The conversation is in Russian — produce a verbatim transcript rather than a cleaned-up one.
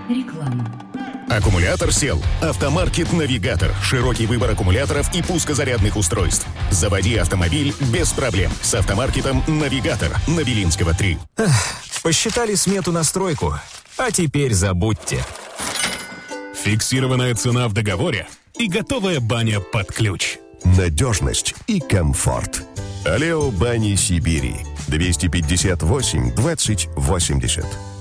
Реклама. Аккумулятор сел. Автомаркет «Навигатор». Широкий выбор аккумуляторов и пускозарядных устройств. Заводи автомобиль без проблем. С автомаркетом «Навигатор» на Белинского, три. Эх, посчитали смету на стройку, а теперь забудьте. Фиксированная цена в договоре и готовая баня под ключ. Надежность и комфорт. Алео Бани Сибири. двести пятьдесят восемь двадцать восемьдесят.